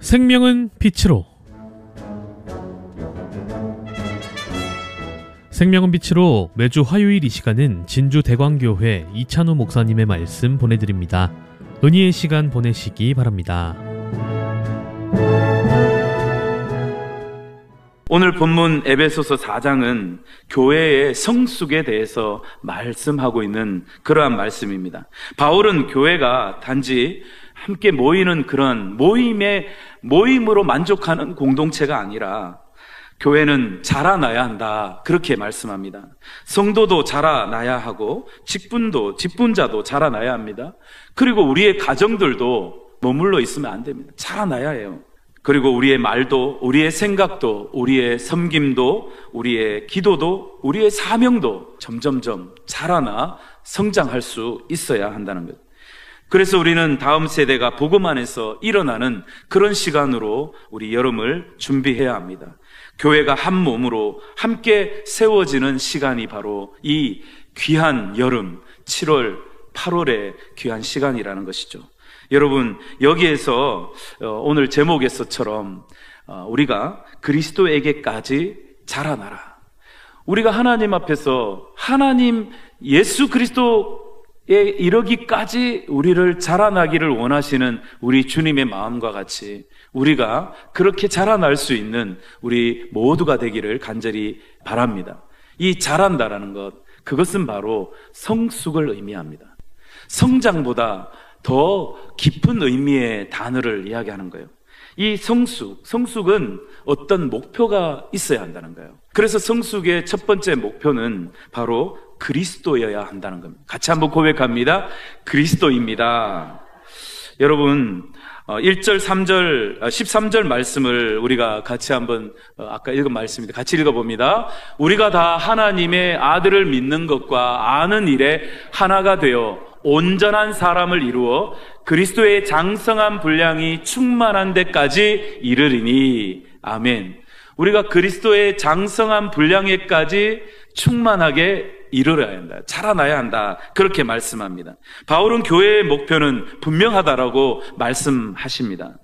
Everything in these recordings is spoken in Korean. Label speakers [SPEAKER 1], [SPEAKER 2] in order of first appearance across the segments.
[SPEAKER 1] 생명은 빛으로. 생명은 빛으로 매주 화요일 이 시간은 진주 대광교회 이찬우 목사님의 말씀 보내드립니다. 은혜의 시간 보내시기 바랍니다.
[SPEAKER 2] 오늘 본문 에베소서 4장은 교회의 성숙에 대해서 말씀하고 있는 그러한 말씀입니다. 바울은 교회가 단지 함께 모이는 그런 모임으로 만족하는 공동체가 아니라 교회는 자라나야 한다, 그렇게 말씀합니다. 성도도 자라나야 하고 직분자도 자라나야 합니다. 그리고 우리의 가정들도 머물러 있으면 안 됩니다. 자라나야 해요. 그리고 우리의 말도, 우리의 생각도, 우리의 섬김도, 우리의 기도도, 우리의 사명도 점점점 자라나 성장할 수 있어야 한다는 것. 그래서 우리는 다음 세대가 복음 안에서 일어나는 그런 시간으로 우리 여름을 준비해야 합니다. 교회가 한 몸으로 함께 세워지는 시간이 바로 이 귀한 여름 7월, 8월의 귀한 시간이라는 것이죠. 여러분, 여기에서 오늘 제목에서처럼 우리가 그리스도에게까지 자라나라. 우리가 하나님 앞에서 하나님 예수 그리스도에 이르기까지 우리를 자라나기를 원하시는 우리 주님의 마음과 같이 우리가 그렇게 자라날 수 있는 우리 모두가 되기를 간절히 바랍니다. 이 자란다라는 것, 그것은 바로 성숙을 의미합니다. 성장보다 더 깊은 의미의 단어를 이야기하는 거예요. 이 성숙은 어떤 목표가 있어야 한다는 거예요. 그래서 성숙의 첫 번째 목표는 바로 그리스도여야 한다는 겁니다. 같이 한번 고백합니다. 그리스도입니다. 여러분, 1절, 3절, 13절 말씀을 우리가 같이 한번 아까 읽은 말씀입니다. 같이 읽어봅니다. 우리가 다 하나님의 아들을 믿는 것과 아는 일에 하나가 되어 온전한 사람을 이루어 그리스도의 장성한 분량이 충만한 데까지 이르리니. 아멘. 우리가 그리스도의 장성한 분량에까지 충만하게 이르러야 한다, 자라나야 한다, 그렇게 말씀합니다. 바울은 교회의 목표는 분명하다라고 말씀하십니다.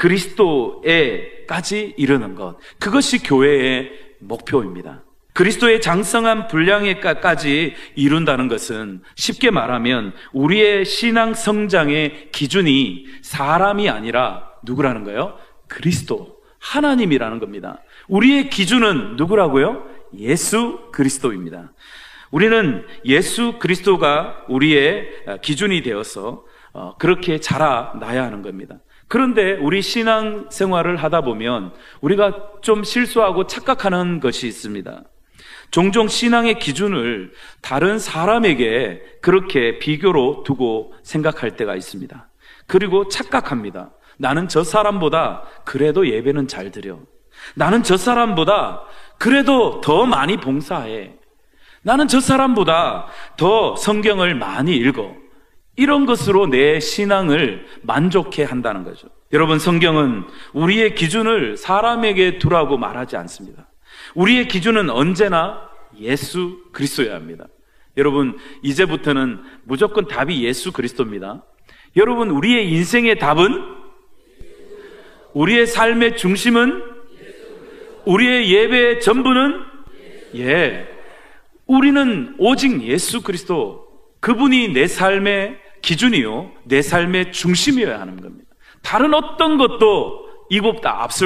[SPEAKER 2] 그리스도에까지 이르는 것, 그것이 교회의 목표입니다. 그리스도의 장성한 분량에까지 이룬다는 것은 쉽게 말하면 우리의 신앙 성장의 기준이 사람이 아니라 누구라는 거예요? 그리스도, 하나님이라는 겁니다. 우리의 기준은 누구라고요? 예수 그리스도입니다. 우리는 예수 그리스도가 우리의 기준이 되어서 그렇게 자라나야 하는 겁니다. 그런데 우리 신앙 생활을 하다 보면 우리가 좀 실수하고 착각하는 것이 있습니다. 종종 신앙의 기준을 다른 사람에게 그렇게 비교로 두고 생각할 때가 있습니다. 그리고 착각합니다. 나는 저 사람보다 그래도 예배는 잘 드려. 나는 저 사람보다 그래도 더 많이 봉사해. 나는 저 사람보다 더 성경을 많이 읽어. 이런 것으로 내 신앙을 만족해 한다는 거죠. 여러분, 성경은 우리의 기준을 사람에게 두라고 말하지 않습니다. 우리의 기준은 언제나 예수 그리스도여야 합니다. 여러분, 이제부터는 무조건 답이 예수 그리스도입니다. 여러분, 우리의 인생의 답은, 우리의 삶의 중심은, 우리의 예배의 전부는, 우리는 오직 예수 그리스도, 그분이 내 삶의 기준이요, 내 삶의 중심이어야 하는 겁니다. 다른 어떤 것도 이것보다 앞설